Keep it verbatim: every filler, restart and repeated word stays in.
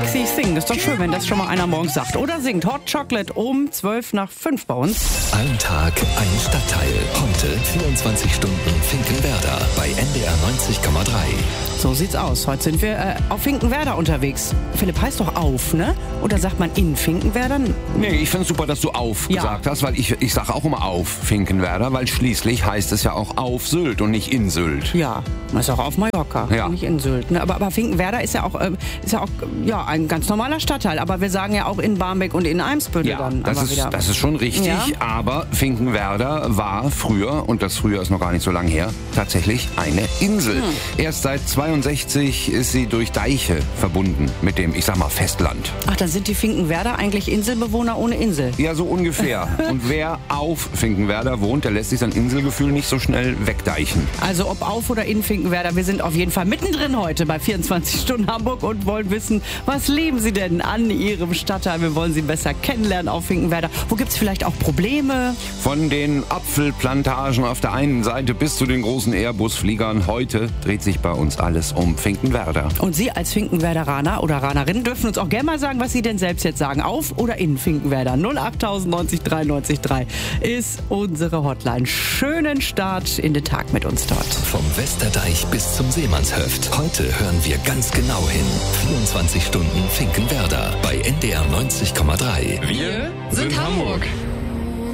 Sexy Thing. Ist doch schön, wenn das schon mal einer morgens sagt. Oder singt Hot Chocolate um zwölf nach fünf bei uns. Ein Tag, ein Stadtteil. Heute vierundzwanzig Stunden Finkenwerder bei N D R neunzig Komma drei. So sieht's aus. Heute sind wir äh, auf Finkenwerder unterwegs. Philipp, heißt doch auf, ne? Oder sagt man in Finkenwerder? Nee, ich finde es super, dass du auf Ja. gesagt hast, weil ich, ich sage auch immer auf Finkenwerder, weil schließlich heißt es ja auch auf Sylt und nicht in Sylt. Ja, das ist auch auf Mallorca, Ja. nicht in Sylt. Ne? Aber, aber Finkenwerder ist ja auch, äh, ist ja auch ja, ein ganz normaler Stadtteil. Aber wir sagen ja auch in Barmbek und in Eimsbüttel Ja, dann. das aber ist, wieder. das ist schon richtig, Ja. aber Finkenwerder war früher, und das früher ist noch gar nicht so lang her, tatsächlich eine Insel. Hm. Erst seit zweiundsechzig ist sie durch Deiche verbunden mit dem, ich sag mal, Festland. Ach, dann sind die Finkenwerder eigentlich Inselbewohner ohne Insel. Ja, so ungefähr. Und wer auf Finkenwerder wohnt, der lässt sich sein Inselgefühl nicht so schnell wegdeichen. Also ob auf oder in Finkenwerder, wir sind auf jeden Fall mittendrin heute bei vierundzwanzig Stunden Hamburg und wollen wissen, was leben Sie denn an Ihrem Stadtteil? Wir wollen Sie besser kennenlernen auf Finkenwerder. Wo gibt es vielleicht auch Probleme? Von den Apfelplantagen auf der einen Seite bis zu den großen Airbus-Fliegern. Heute dreht sich bei uns alles um Finkenwerder. Und Sie als Finkenwerderaner oder Ranerin dürfen uns auch gerne mal sagen, was Sie denn selbst jetzt sagen. Auf oder in Finkenwerder? null acht neun null drei neun drei ist unsere Hotline. Schönen Start in den Tag mit uns dort. Vom Westerdeich bis zum Seemannshöft. Heute hören wir ganz genau hin. vierundzwanzig Stunden Finkenwerder bei N D R neunzig Komma drei. Wir sind Hamburg.